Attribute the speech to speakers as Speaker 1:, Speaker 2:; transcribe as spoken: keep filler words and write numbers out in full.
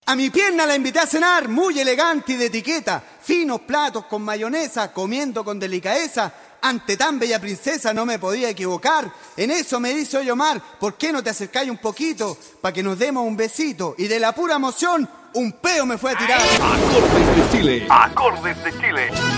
Speaker 1: A mi pierna la invité a cenar, muy elegante y de etiqueta, finos platos con mayonesa, comiendo con delicadeza. Ante tan bella princesa no me podía equivocar. En eso me dice, oye Omar, ¿por qué no te acercáis un poquito para que nos demos un besito? Y de la pura emoción, un peo me fue a tirar.
Speaker 2: Acordes de Chile.
Speaker 3: Acordes de Chile.